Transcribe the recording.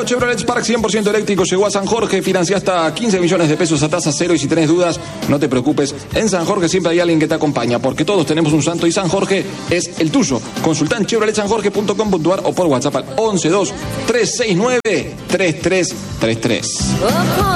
nuevo Chevrolet Spark 100% eléctrico llegó a San Jorge. Financia hasta 15 millones de pesos a tasa cero. Y si tenés dudas, no te preocupes. En San Jorge siempre hay alguien que te acompaña, porque todos tenemos un santo y San Jorge es el tuyo. Consultá en chevroletsanjorge.com.ar o por WhatsApp al 112-369-3333.